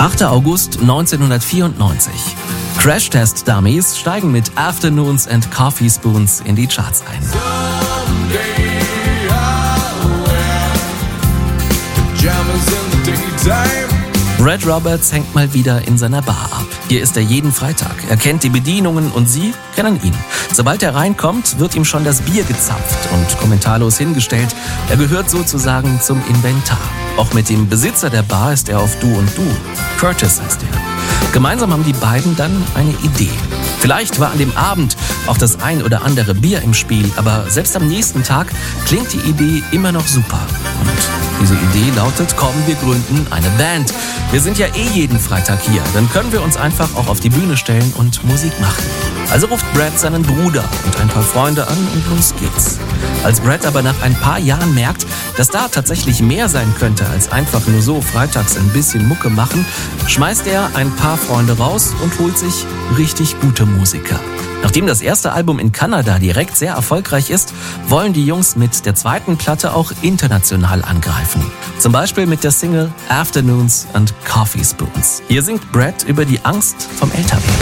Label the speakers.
Speaker 1: 8. August 1994. Crash Test Dummies steigen mit Afternoons and Coffee Spoons in die Charts ein. Brad Roberts hängt mal wieder in seiner Bar ab. Hier ist er jeden Freitag. Er kennt die Bedienungen und sie kennen ihn. Sobald er reinkommt, wird ihm schon das Bier gezapft und kommentarlos hingestellt. Er gehört sozusagen zum Inventar. Auch mit dem Besitzer der Bar ist er auf Du und Du. Curtis heißt er. Gemeinsam haben die beiden dann eine Idee. Vielleicht war an dem Abend auch das ein oder andere Bier im Spiel, aber selbst am nächsten Tag klingt die Idee immer noch super. Und diese Idee lautet, komm, wir gründen eine Band. Wir sind ja jeden Freitag hier, dann können wir uns einfach auch auf die Bühne stellen und Musik machen. Also ruft Brad seinen Bruder und ein paar Freunde an und los geht's. Als Brad aber nach ein paar Jahren merkt, dass da tatsächlich mehr sein könnte als einfach nur so freitags ein bisschen Mucke machen, schmeißt er ein paar Freunde raus und holt sich richtig gute Musiker. Nachdem das erste Album in Kanada direkt sehr erfolgreich ist, wollen die Jungs mit der zweiten Platte auch international angreifen. Zum Beispiel mit der Single Afternoons and Coffee Spoons. Hier singt Brad über die Angst vom Älterwerden.